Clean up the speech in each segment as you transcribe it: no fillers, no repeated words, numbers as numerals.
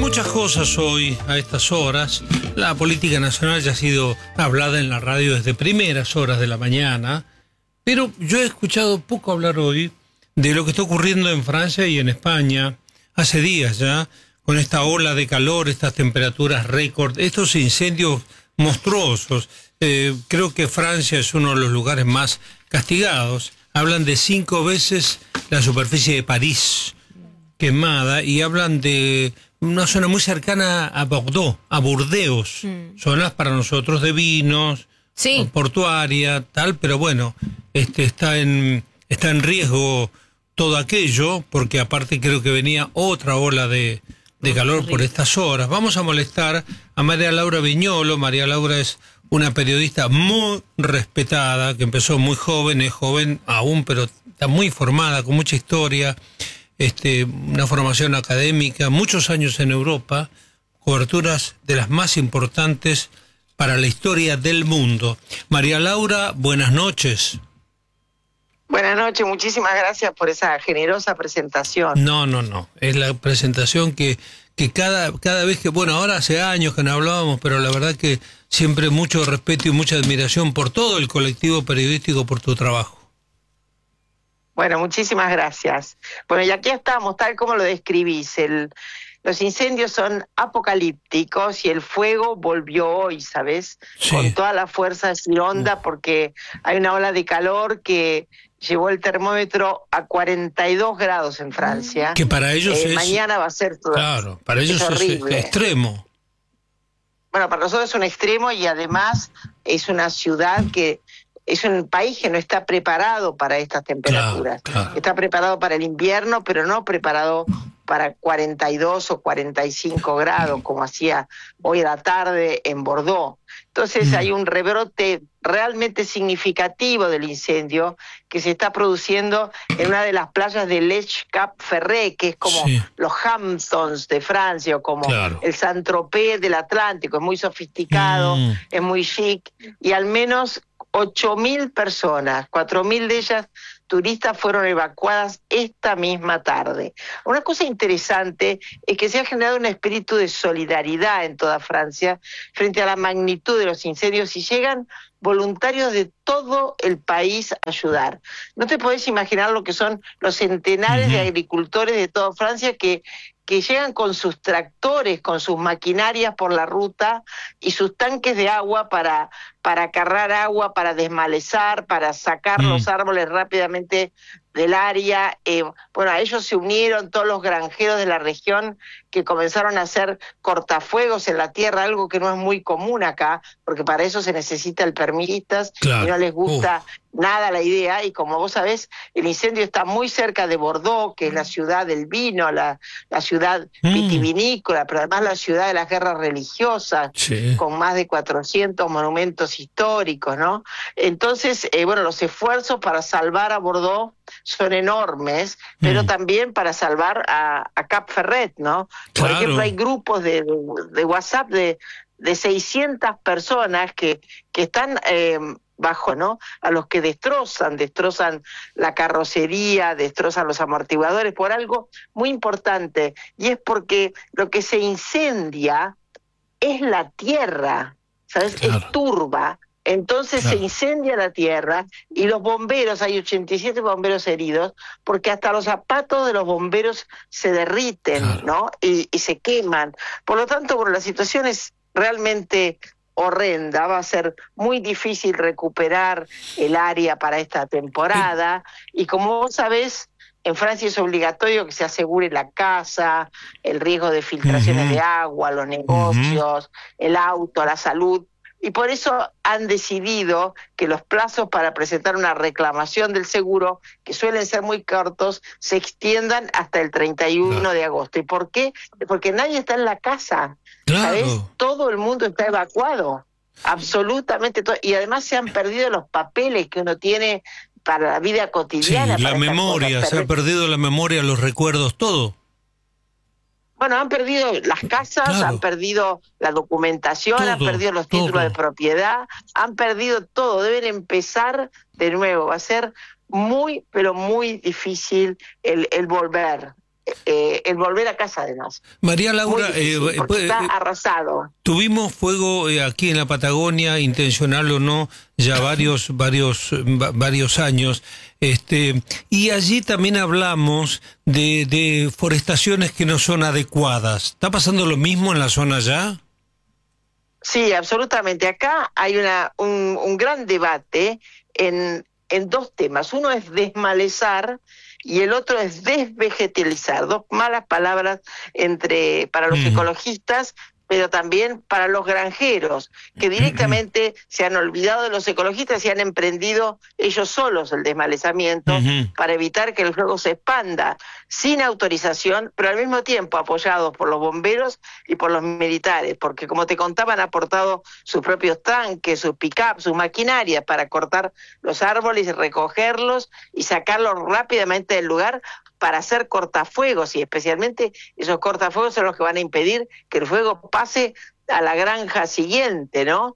muchas cosas hoy, a estas horas. La política nacional ya ha sido hablada en la radio desde primeras horas de la mañana, pero yo he escuchado poco hablar hoy de lo que está ocurriendo en Francia y en España, hace días ya, con esta ola de calor, estas temperaturas récord, estos incendios monstruosos. Creo que Francia es uno de los lugares más castigados. Hablan de 5 veces la superficie de París quemada y hablan de una zona muy cercana a Bordeaux, a Burdeos, zonas para nosotros de vinos, sí, portuaria, tal, pero bueno, está en riesgo todo aquello, porque aparte creo que venía otra ola de calor por estas horas. Vamos a molestar a María Laura Viñolo. María Laura es una periodista muy respetada, que empezó muy joven, es joven aún, pero está muy formada, con mucha historia, una formación académica, muchos años en Europa, coberturas de las más importantes para la historia del mundo. María Laura, buenas noches. Buenas noches, muchísimas gracias por esa generosa presentación. No, es la presentación que cada vez que, bueno, ahora hace años que no hablábamos, pero la verdad que siempre mucho respeto y mucha admiración por todo el colectivo periodístico, por tu trabajo. Bueno, muchísimas gracias. Bueno, y aquí estamos, tal como lo describís. Los incendios son apocalípticos y el fuego volvió hoy, ¿sabes? Sí. Con toda la fuerza sin onda, porque hay una ola de calor que llevó el termómetro a 42 grados en Francia. Que para ellos es... Mañana va a ser todo. Claro, para ellos es extremo. Bueno, para nosotros es un extremo y además es una ciudad que... Es un país que no está preparado para estas temperaturas. Claro. Está preparado para el invierno, pero no preparado para 42 o 45 grados, como hacía hoy a la tarde en Bordeaux. Entonces hay un rebrote realmente significativo del incendio que se está produciendo en una de las playas de Lech Cap Ferret, que es como los Hamptons de Francia, o como el Saint-Tropez del Atlántico. Es muy sofisticado, es muy chic, y al menos 8.000 personas, 4.000 de ellas turistas, fueron evacuadas esta misma tarde. Una cosa interesante es que se ha generado un espíritu de solidaridad en toda Francia frente a la magnitud de los incendios y llegan voluntarios de todo el país a ayudar. No te podés imaginar lo que son los centenares de agricultores de toda Francia que llegan con sus tractores, con sus maquinarias por la ruta y sus tanques de agua para cargar agua, para desmalezar, para sacar los árboles rápidamente del área. Bueno, a ellos se unieron todos los granjeros de la región que comenzaron a hacer cortafuegos en la tierra, algo que no es muy común acá, porque para eso se necesita el permistas y no les gusta nada la idea. Y como vos sabés, el incendio está muy cerca de Bordeaux, que es la ciudad del vino, la ciudad vitivinícola, pero además la ciudad de las guerras religiosas, con más de 400 monumentos históricos, ¿no? Entonces, bueno, los esfuerzos para salvar a Bordeaux son enormes, pero también para salvar a Cap Ferret, ¿no? Por ejemplo, hay grupos de WhatsApp de 600 personas que están bajo, ¿no? A los que destrozan la carrocería, destrozan los amortiguadores, por algo muy importante, y es porque lo que se incendia es la tierra, ¿sabes? Es turba. Entonces se incendia la tierra y los bomberos, hay 87 bomberos heridos, porque hasta los zapatos de los bomberos se derriten, ¿no? Y se queman. Por lo tanto, bueno, la situación es realmente horrenda. Va a ser muy difícil recuperar el área para esta temporada. Y como vos sabés, en Francia es obligatorio que se asegure la casa, el riesgo de filtraciones de agua, los negocios, el auto, la salud. Y por eso han decidido que los plazos para presentar una reclamación del seguro, que suelen ser muy cortos, se extiendan hasta el 31 de agosto. ¿Y por qué? Porque nadie está en la casa, ¿sabes? Todo el mundo está evacuado, absolutamente todo. Y además se han perdido los papeles que uno tiene para la vida cotidiana. Sí, la memoria, se ha perdido la memoria, los recuerdos, todo. Bueno, han perdido las casas, han perdido la documentación, han perdido los títulos de propiedad, han perdido todo. Deben empezar de nuevo. Va a ser muy, pero muy difícil el volver. el volver a casa además. María Laura, porque está arrasado. Tuvimos fuego aquí en la Patagonia, intencional o no, ya varios años, y allí también hablamos de forestaciones que no son adecuadas. ¿Está pasando lo mismo en la zona allá? Sí, absolutamente. Acá hay un gran debate en dos temas. Uno es desmalezar y el otro es desvegetalizar. Dos malas palabras para los ecologistas, pero también para los granjeros, que directamente se han olvidado de los ecologistas y han emprendido ellos solos el desmalezamiento para evitar que el fuego se expanda sin autorización, pero al mismo tiempo apoyados por los bomberos y por los militares, porque como te contaba, han aportado sus propios tanques, sus pick-up, sus maquinarias para cortar los árboles y recogerlos y sacarlos rápidamente del lugar para hacer cortafuegos, y especialmente esos cortafuegos son los que van a impedir que el fuego pase a la granja siguiente, ¿no?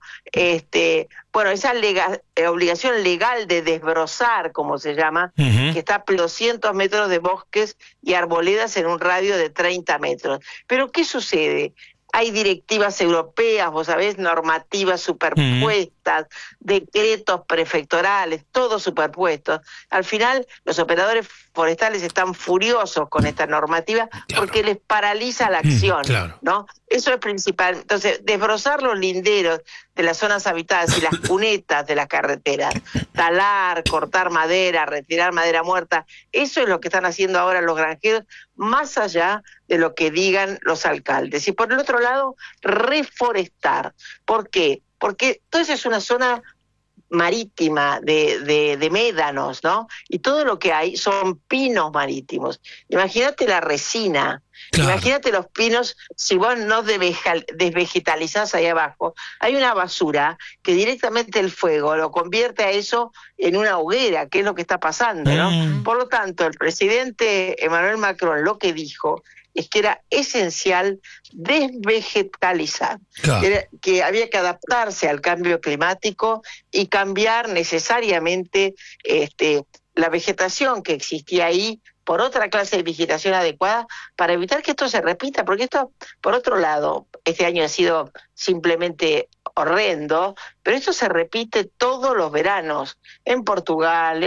Bueno, esa obligación legal de desbrozar, como se llama, que está a 200 metros de bosques y arboledas en un radio de 30 metros. Pero ¿qué sucede? Hay directivas europeas, vos sabés, normativas superpuestas, decretos prefectorales, todos superpuestos. Al final, los operadores forestales están furiosos con esta normativa porque les paraliza la acción, ¿no? Eso es principal. Entonces, desbrozar los linderos de las zonas habitadas y las cunetas de las carreteras, talar, cortar madera, retirar madera muerta, eso es lo que están haciendo ahora los granjeros, más allá de lo que digan los alcaldes. Y por el otro lado, reforestar. ¿Por qué? Porque entonces es una zona marítima de médanos, ¿no? Y todo lo que hay son pinos marítimos. Imagínate la resina, imagínate los pinos, si vos no desvegetalizás ahí abajo, hay una basura que directamente el fuego lo convierte a eso en una hoguera, que es lo que está pasando, ¿no? Por lo tanto, el presidente Emmanuel Macron lo que dijo es que era esencial desvegetalizar, que había que adaptarse al cambio climático y cambiar necesariamente la vegetación que existía ahí por otra clase de vegetación adecuada para evitar que esto se repita, porque esto, por otro lado, este año ha sido simplemente horrendo, pero esto se repite todos los veranos en Portugal,